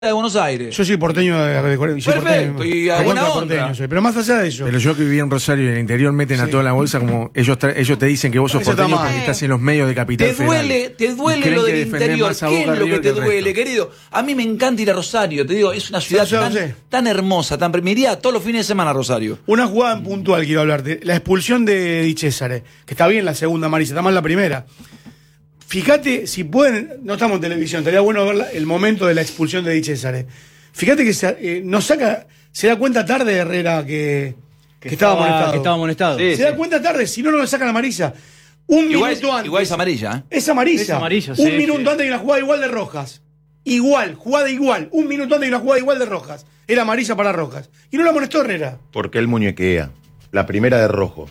de Buenos Aires. Yo soy porteño de Perfecto, y a buena onda. Pero más allá de eso. Pero yo que viví en Rosario y en el interior meten a toda la bolsa como ellos te dicen que vos sos Eso está porteño mal. porque estás en los medios de Capital Te Federal. duele lo del interior. ¿Qué es lo que te duele, querido? A mí me encanta ir a Rosario, te digo, es una ciudad tan hermosa, me iría todos los fines de semana a Rosario. Una jugada en puntual quiero hablarte. La expulsión de Di Cesare, que está bien la segunda, Marisa, está mal la primera. Fíjate, si pueden, no estamos en televisión, estaría bueno ver el momento de la expulsión de Di Cesare. Fíjate que se da cuenta tarde Herrera que estaba amonestado. Que estaba amonestado. Sí, se da cuenta tarde, si no lo sacan a amarilla. Minuto antes. Igual es amarilla, ¿eh? Es amarilla. Un minuto antes hay una jugada igual de Rojas. Jugada igual. Un minuto antes hay una jugada igual de Rojas. Era amarilla para Rojas. Y no lo amonestó Herrera. Porque él muñequea. La primera de rojo.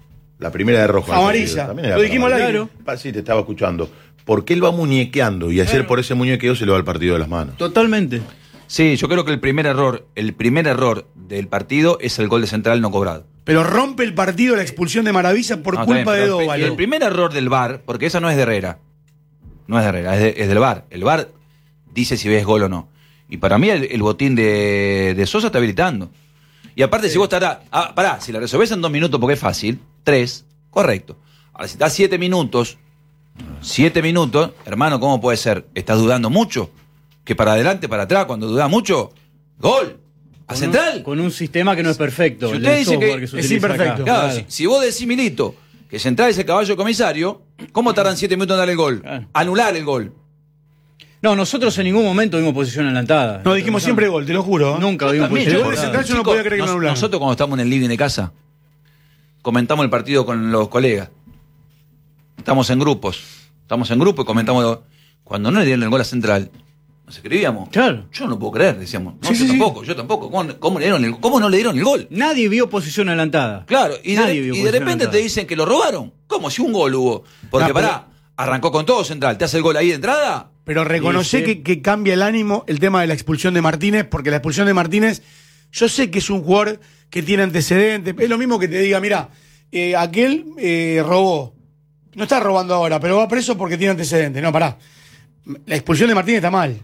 Amarilla. Lo dijimos al aire. Sí, te estaba escuchando. Porque él va muñequeando y ayer por ese muñequeo se le va el partido de las manos. Totalmente. Sí, yo creo que el primer error del partido es el gol de Central no cobrado. Pero rompe el partido la expulsión de Maravilla por culpa de Dóvalo. El primer error del VAR, porque esa no es de Herrera. No es de Herrera, es del VAR. El VAR dice si ves gol o no. Y para mí el botín de Sosa está habilitando. Y aparte, si vos si la resolvés en 2 minutos porque es fácil, 3, correcto. Ahora, si estás 7 minutos, hermano, ¿cómo puede ser? ¿Estás dudando mucho? Que para adelante, para atrás, cuando dudas mucho, gol. A Central. Con un sistema que no es perfecto. Si usted dice que es imperfecto. Claro, si vos decís, Milito, que Central es el caballo comisario, ¿cómo tardan 7 minutos en dar el gol? Claro. Anular el gol. No, nosotros en ningún momento dimos posición adelantada. No, dijimos siempre gol, te lo juro. Nunca dimos También, posición el gol de adelantada. Central yo no podía creer que me anularan. Nosotros cuando estamos en el living de casa, comentamos el partido con los colegas. Estamos en grupo y comentamos. Cuando no le dieron el gol a Central, nos escribíamos. Claro. Yo no puedo creer, decíamos. No, Sí, yo tampoco. ¿Cómo no le dieron el gol? Nadie vio posición adelantada. Claro, y Nadie de vio posición repente adelantada. te dicen que lo robaron. ¿Cómo? Si un gol hubo. Porque arrancó con todo Central. ¿Te hace el gol ahí de entrada? Pero reconocí que cambia el ánimo el tema de la expulsión de Martínez, porque la expulsión de Martínez, yo sé que es un jugador que tiene antecedentes. Es lo mismo que te diga, mira, aquel robó. No está robando ahora, pero va preso porque tiene antecedentes. No, pará. La expulsión de Martínez está mal.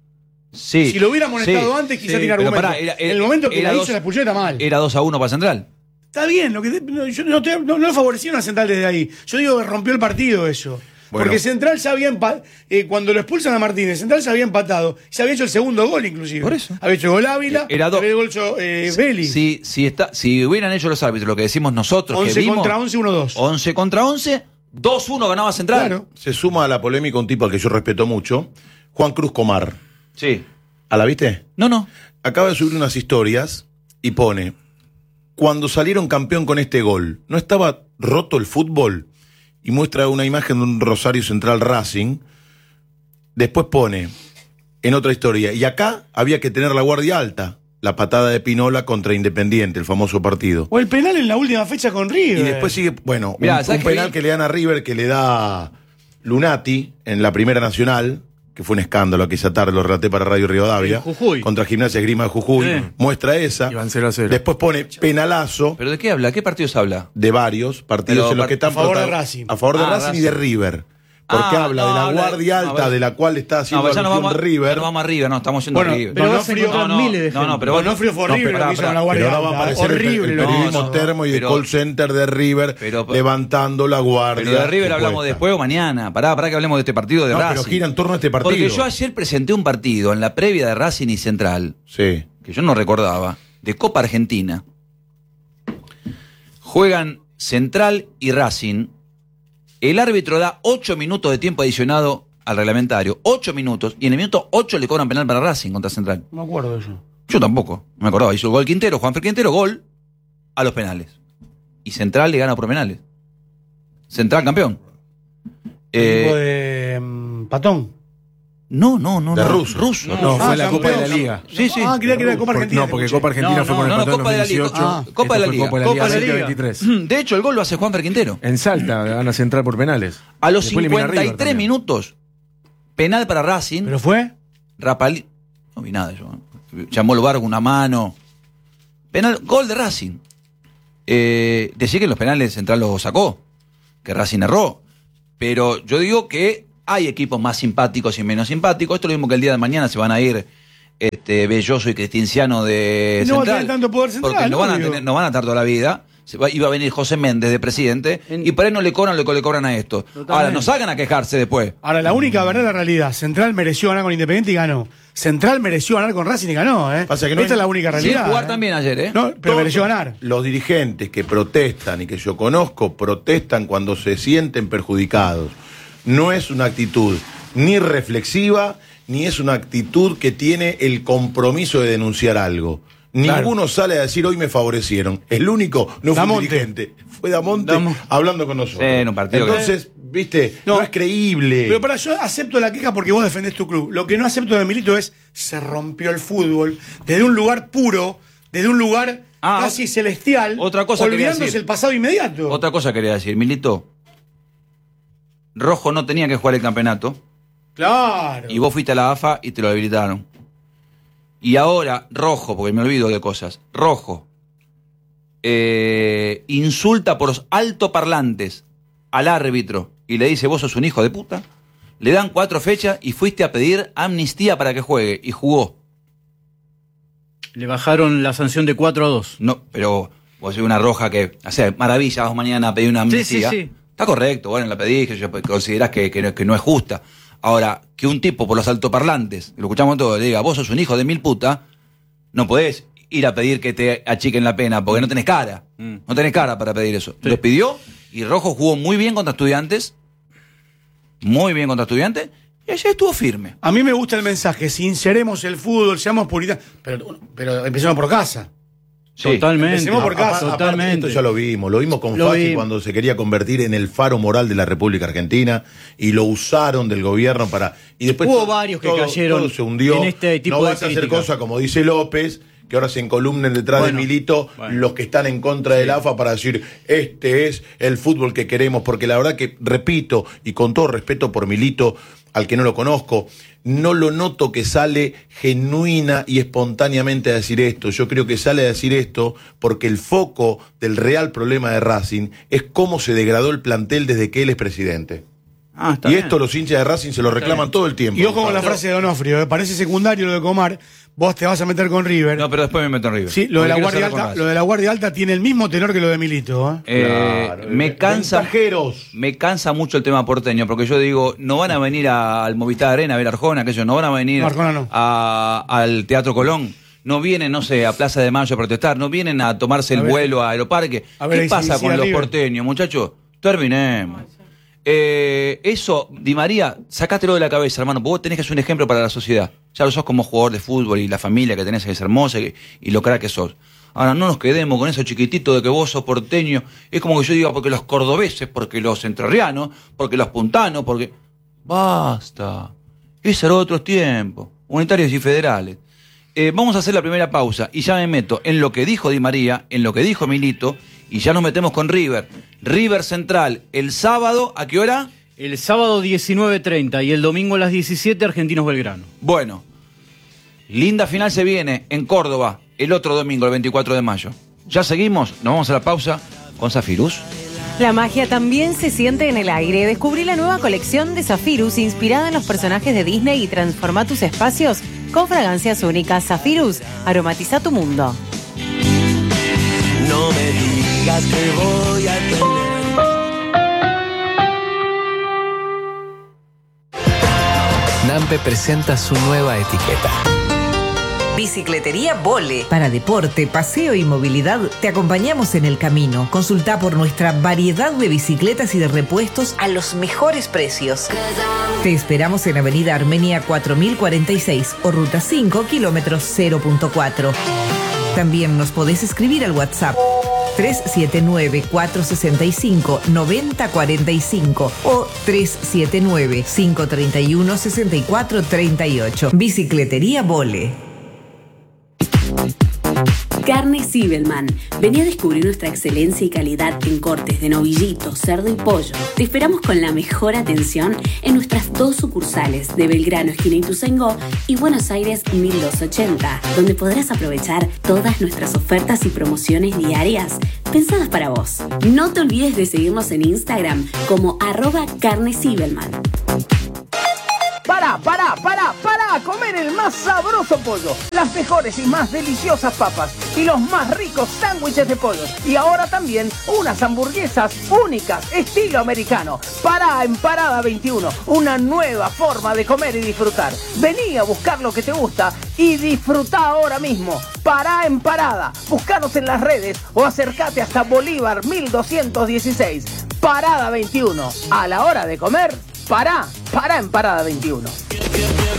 Sí. Si lo hubiera amonestado antes, quizá tiene pero argumento. pará, en el momento que era la hizo dos- la expulsión está mal. Era 2-1 para Central. Está bien, yo no lo favorecieron a Central desde ahí. Yo digo que rompió el partido eso. Bueno. Porque Central ya había cuando lo expulsan a Martínez, Central se había empatado. Se había hecho el segundo gol, inclusive. Por eso. Había hecho gol Ávila, Era dos. había hecho Vélez. Si hubieran hecho los árbitros lo que decimos nosotros, 11 que vimos, contra 11, 1-2. 11 contra 11, 2-1 ganaba Central. Claro. Se suma a la polémica un tipo al que yo respeto mucho, Juan Cruz Comar. Sí. ¿A la viste? No. Acaba de subir unas historias y pone: cuando salieron campeón con este gol, ¿no estaba roto el fútbol? Y muestra una imagen de un Rosario Central Racing. Después pone en otra historia: y acá había que tener la guardia alta. La patada de Pinola contra Independiente, el famoso partido. O el penal en la última fecha con River. Y después sigue, bueno, Mirá, un ¿sabes qué penal vi? que le dan a River que le da Lunati en la Primera Nacional, que fue un escándalo aquella tarde, lo relaté para Radio Rivadavia, En Jujuy. contra Gimnasia Esgrima de Jujuy, Sí. muestra esa, Y van 0-0. después pone penalazo ¿Pero de qué habla? ¿Qué partidos habla? de varios partidos Pero en los que están a favor de prota- Racing. a favor de Ah, Racing y de Racing. River, porque habla de la guardia alta de la cual está haciendo ya no alusión vamos, River. ya no vamos a River, no, estamos yendo Bueno, a River. Pero vas a Donofrio- encontrar miles de ejemplos. pero vos- Donofrio fue horrible lo que hizo con la guardia Pero ahora va a alta. aparecer Horrible el lo que hizo. periodismo termo y de pero- call center de River pero- levantando la guardia. Pero de River hablamos supuesta. después o mañana. Pará que hablemos de este partido de No, Racing. pero gira en torno a este partido. Porque yo ayer presenté un partido en la previa de Racing y Central, Sí. que yo no recordaba, de Copa Argentina. Juegan Central y Racing. El árbitro da 8 minutos de tiempo adicionado al reglamentario. 8 minutos. Y en el minuto 8 le cobran penal para Racing contra Central. No me acuerdo de eso. Yo tampoco. No me acordaba. Hizo el gol Quintero, Juanfer Quintero, gol a los penales. Y Central le gana por penales. Central campeón. Equipo de Patón. No. De Russo. No, fue Ah, la Copa de la campeón. Liga. Sí. Ah, creía que era de Copa Argentina. No, porque escuché. Copa Argentina No, fue con el no, Patón en Copa de la Liga. 2018. Ah, Copa de la Esto fue Liga. Copa de la Copa de la Liga Liga. 2023. De hecho, el gol lo hace Juanfer Quintero. En Salta van a centrar por penales. A los Después elimina a River 53 también. minutos, penal para Racing. ¿Pero fue? Rapalí. No vi nada yo. Llamó el Vargo una mano. Penal, gol de Racing. Decía que en los penales Central los sacó. Que Racing erró. Pero yo digo que hay equipos más simpáticos y menos simpáticos. Esto es lo mismo que el día de mañana se van a ir Belloso y Cristinciano de No va a Central. tener tanto poder central, Porque no obvio. van a estar toda la vida. Iba a venir José Méndez de presidente y por ahí no le cobran lo que le cobran a esto. Totalmente. Ahora, no salgan a quejarse después. Ahora, la única verdad, la realidad, Central mereció ganar con Independiente y ganó. Central mereció ganar con Racing y ganó, ¿eh? Pasa que no Esta hay- es la única Sin realidad. jugar ¿eh? también ayer, ¿eh? No, pero Todos mereció ganar. Los dirigentes que protestan y que yo conozco, protestan cuando se sienten perjudicados. No es una actitud ni reflexiva, ni es una actitud que tiene el compromiso de denunciar algo. Claro. Ninguno sale a decir hoy me favorecieron. El único no fue un Damonte. dirigente. Fue Damonte hablando con nosotros. Sí, en un partido que- Entonces, viste, no es creíble. Pero para yo acepto la queja porque vos defendés tu club. Lo que no acepto de Milito es se rompió el fútbol desde un lugar puro, desde un lugar casi celestial, otra cosa quería olvidándose decir. el pasado inmediato. Otra cosa quería decir, Milito. Rojo no tenía que jugar el campeonato Claro. y vos fuiste a la AFA y te lo habilitaron. Y ahora, Rojo, porque me olvido de cosas, Rojo insulta por los altoparlantes al árbitro y le dice, vos sos un hijo de puta. Le dan 4 fechas y fuiste a pedir amnistía para que juegue. Y jugó. Le bajaron la sanción de 4-2. No, pero vos sos una roja que, o sea, maravilla, vas mañana a pedir una amnistía. sí. Está correcto, bueno, la pedís, que yo considerás que no es justa. Ahora, que un tipo por los altoparlantes, lo escuchamos todo, le diga, vos sos un hijo de mil puta, no podés ir a pedir que te achiquen la pena, porque no tenés cara. No tenés cara para pedir eso. Sí. Lo pidió y Rojo jugó muy bien contra Estudiantes. Muy bien contra Estudiantes. Y ayer estuvo firme. A mí me gusta el mensaje, sinceremos el fútbol, seamos puritanos. Pero empecemos por casa. Sí. Totalmente. Empecemos por casa. Aparte, Totalmente. esto ya lo vimos con Lo Fassi vimos. cuando se quería convertir en el faro moral de la República Argentina y lo usaron del gobierno para... Y después Hubo varios que cayeron todo se hundió. en este tipo no de vas a hacer crítica. cosas como dice López, que ahora se encolumnen detrás Bueno, de Milito los que están en contra del AFA para decir, este es el fútbol que queremos, porque la verdad que, repito, y con todo respeto por Milito, al que no lo conozco, no lo noto que sale genuina y espontáneamente a decir esto. Yo creo que sale a decir esto porque el foco del real problema de Racing es cómo se degradó el plantel desde que él es presidente. Está Y bien. esto los hinchas de Racing se lo reclaman todo el tiempo. Y ojo con la frase de Donofrio, parece secundario lo de Comar, vos te vas a meter con River. No, pero después me meto en River. Sí, lo de, la Porque quiero guardia cerrar con alta, Racing. lo de la Guardia Alta tiene el mismo tenor que lo de Milito. Claro, me cansa. ventajeros. Me cansa mucho el tema porteño, porque yo digo, no van a venir al Movistar Arena a ver a Arjona, que ellos no van a venir No, Arjona no. al Teatro Colón, no vienen, no sé, a Plaza de Mayo a protestar, no vienen a tomarse el A ver. vuelo a Aeroparque. A ver, ¿Qué ahí pasa sí, con a los River. porteños, muchachos? Terminemos. Eso, Di María, sacátelo de la cabeza, hermano, porque vos tenés que ser un ejemplo para la sociedad. Ya lo sos como jugador de fútbol y la familia que tenés es hermosa y lo crack que sos. Ahora, no nos quedemos con eso chiquitito de que vos sos porteño. Es como que yo diga, porque los cordobeses, porque los entrerrianos, porque los puntanos, porque... Basta. Ese era otros tiempos, unitarios y federales. Vamos a hacer la primera pausa y ya me meto en lo que dijo Di María, en lo que dijo Milito, y ya nos metemos con River. River Central, el sábado, ¿a qué hora? El sábado 19:30 y el domingo a las 17 Argentinos Belgrano. Bueno, linda final se viene en Córdoba el otro domingo, el 24 de mayo. Ya seguimos, nos vamos a la pausa con Zafirus. La magia también se siente en el aire. Descubrí la nueva colección de Zafirus inspirada en los personajes de Disney y transforma tus espacios con fragancias únicas. Zafirus, aromatiza tu mundo. No me digas que voy a tener. Nampe presenta su nueva etiqueta. Bicicletería Vole. Para deporte, paseo y movilidad, te acompañamos en el camino. Consulta por nuestra variedad de bicicletas y de repuestos a los mejores precios. Te esperamos en Avenida Armenia 4046 o Ruta 5, kilómetros 0.4. También nos podés escribir al WhatsApp 379-465-9045 o 379-531-6438. Bicicletería Vole. Carne Zibelman. Vení a descubrir nuestra excelencia y calidad en cortes de novillito, cerdo y pollo. Te esperamos con la mejor atención en nuestras 2 sucursales de Belgrano, esquina Ituzaingó, y Buenos Aires 1280, donde podrás aprovechar todas nuestras ofertas y promociones diarias pensadas para vos. No te olvides de seguirnos en Instagram como @carne Zibelman. ¡Para! ¡Comé! comer el más sabroso pollo, las mejores y más deliciosas papas y los más ricos sándwiches de pollo. Y ahora también unas hamburguesas únicas, estilo americano. Pará en Parada 21, una nueva forma de comer y disfrutar. Vení a buscar lo que te gusta y disfrutá ahora mismo. Pará en Parada, buscanos en las redes o acércate hasta Bolívar 1216. Parada 21, a la hora de comer, pará en Parada 21.